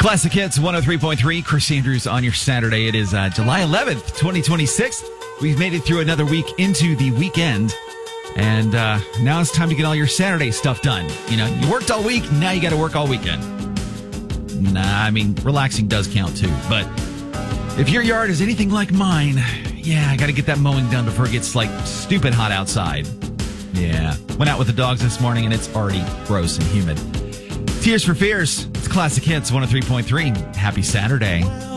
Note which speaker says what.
Speaker 1: Classic Hits 103.3. Chris Andrews on your Saturday. It is July 11th, 2026. We've made it through another week into the weekend. And now it's time to get all your Saturday stuff done. You know, you worked all week. Now you got to work all weekend. Nah, I mean, relaxing does count too. But if your yard is anything like mine, yeah, I got to get that mowing done before it gets like stupid hot outside. Yeah. Went out with the dogs this morning and it's already gross and humid. Tears for Fears. It's Classic Hits 103.3. Happy Saturday.